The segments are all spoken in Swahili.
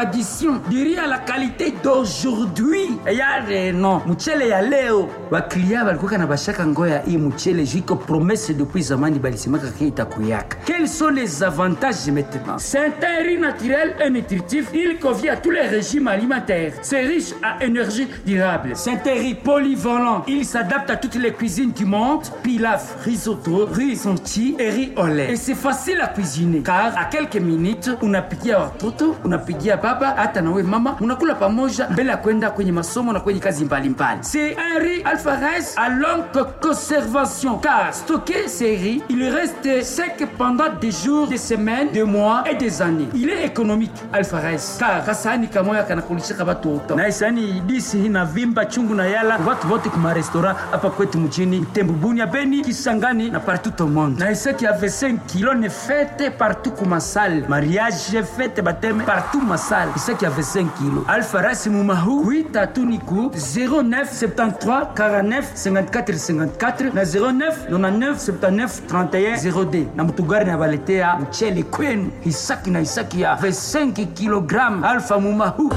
Addition, dirait à la qualité d'aujourd'hui. Yale non, mchele ya leo. Waklia walikuwa na bashaka ngoya hii mchele jiko promesse depuis zamani balisemaka kita kuyaka. Quels sont les avantages maintenant? C'est un riz naturel et nutritif. Il convient à tous les régimes alimentaires. C'est riche à énergie durable. C'est un riz polyvalent. Il s'adapte à toutes les cuisines du monde. Pilaf, risotto, riz sonti et riz au lait. Et c'est facile à cuisiner car à quelques minutes unapikia watoto, unapikia baba, hata nawe mama, unakula pamoja mbele ya kwenda kwenye masomo na kwenye kazi mbalimbali. C'est un riz Alpha Rice à longue conservation car stocké ces riz, il reste sec pendant des jours, des semaines, des mois et des années. Il est économique Alpha Rice car kasani kamoya kanakulishika watu wote. Na isani disi hina vimba chungu na yala watu wote kuma restaurant hapa kwetu mjini Tembo, Bunia, Beni, Kisangani na partout au monde. Na isa qui avait 5 kilos ne fête partout kuma salle. Mariage fête baptême partout ma salle. Isa qui avait 5 kilos. Alpha Rice mumahu 8 atuniku 09 73 49 54 54 na 09 99 79 31 0D. Na mtugari na baletea mchele kwenu Isaki na Isaki ya 25 kg Alpha mumahu.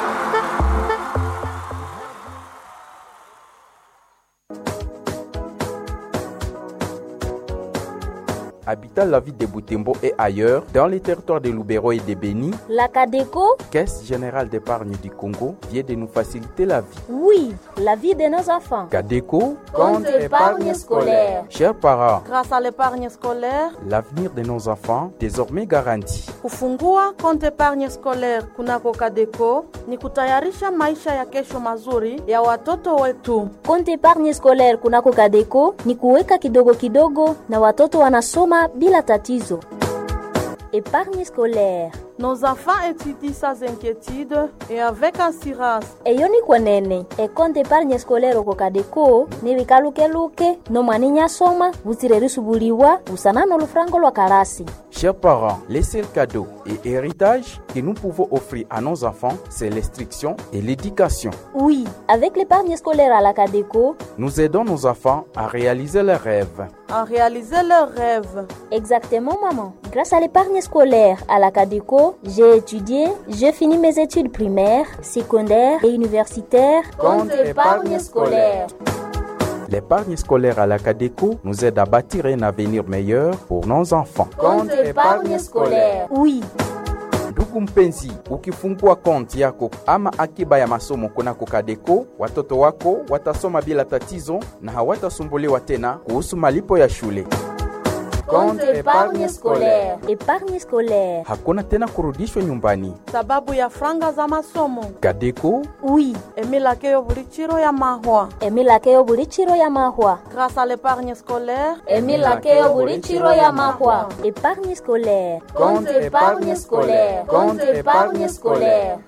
Habitant la ville de Butembo et ailleurs, dans les territoires de Lubero et de Beni, la CADECO, Caisse Générale d'Épargne du Congo, vient de nous faciliter la vie. Oui, la vie de nos enfants. CADECO, compte épargne scolaire. Chers parents, grâce à l'épargne scolaire, l'avenir de nos enfants désormais garanti. Kufungua compte épargne scolaire kunako CADECO ni kutayarisha maisha ya kesho mazuri ya watoto wetu. Compte épargne scolaire kunako CADECO ni kuweka kidogo kidogo na watoto wanasoma bila tatizo. Épargne scolaire. Nos enfants étudient sans inquiétude et avec assurance. Eyoni kwenene, e compte épargne scolaire oko CADECO ni bikaluke no mwaninya soma butirerisubuliwa busana no lufrango lwa karasi. Chers parents, les seuls cadeaux et héritages que nous pouvons offrir à nos enfants, c'est l'instruction et l'éducation. Oui, avec l'épargne scolaire à la CADECO, nous aidons nos enfants à réaliser leurs rêves. À réaliser leurs rêves. Exactement, maman. Grâce à l'épargne scolaire à la CADECO, j'ai étudié, j'ai fini mes études primaires, secondaires et universitaires. Compte épargne scolaire. L'épargne scolaire à la CADECO nous aide à bâtir un avenir meilleur pour nos enfants. Compte épargne scolaire. Oui. Ndugu mpenzi, ukifungua konti yako ama akiba ya masomo kunako CADECO, watoto wako watasoma bila tatizo na hawatasumbuliwa tena kuhusu malipo ya shule. Compte épargne scolaire. Épargne scolaire. Hakuna tena kurudishwa nyumbani sababu ya franga za masomo. CADECO. Oui. Emilakeo bulichiro ya mahwa. Emilakeo bulichiro ya mahwa. Grâce à l'épargne scolaire. Emilakeo bulichiro ya mahwa. Épargne scolaire. Compte épargne scolaire. Compte épargne scolaire.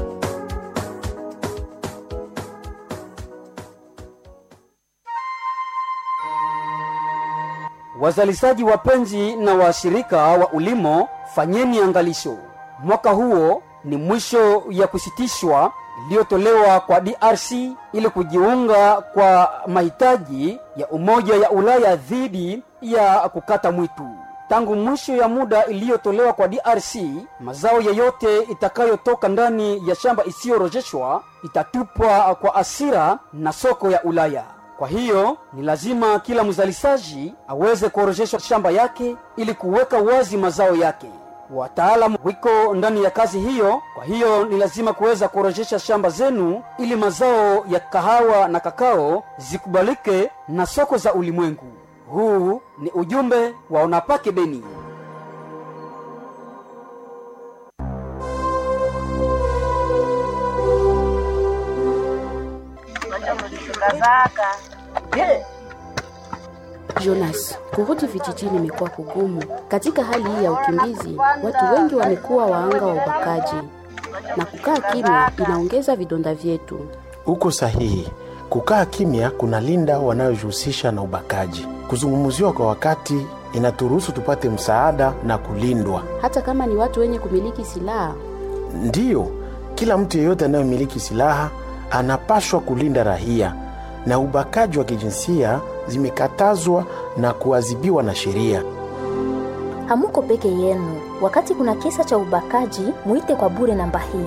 Wazalishaji wapenzi na washirika wa ulimo, fanyeni angalisho. Mwaka huo ni mwisho ya kusitishwa iliyotolewa kwa DRC ili kujiunga kwa mahitaji ya Umoja ya Ulaya dhidi ya kukata mwitu. Tangu mwisho ya muda iliyotolewa kwa DRC, mazao yoyote itakayotoka ndani ya shamba isiyorejeshwa itatupwa kwa asira na soko ya Ulaya. Kwa hiyo ni lazima kila mzalishaji aweze kuorodhesha shamba yake ili kuweka wazi mazao yake. Wataalamu wiko ndani ya kazi hiyo, kwa hiyo ni lazima kuweza kuorodhesha shamba zenu ili mazao ya kahawa na kakao zikubalike na soko za ulimwengu. Huu ni ujumbe wa Unapake Beni. Jonas, kurudi vijijini imekuwa kugumu. Katika hali hii ya ukimbizi, watu wengi wamekuwa waanga wa ubakaji. Na kukaa kimya inaongeza vidonda vyetu. Uko sahihi. Kukaa kimya kunalinda wanayojihusisha na ubakaji. Kuzungumziwa kwa wakati inaturuhusu tupate msaada na kulindwa. Hata kama ni watu wenye kumiliki silaha. Ndiyo, kila mtu yeyote anayemiliki silaha anapaswa kulinda raia, na ubakaji wa kijinsia zimekatazwa na kuadhibiwa na sheria. Hamuko peke yenu. Wakati kuna kisa cha ubakaji, muite kwa bure namba hii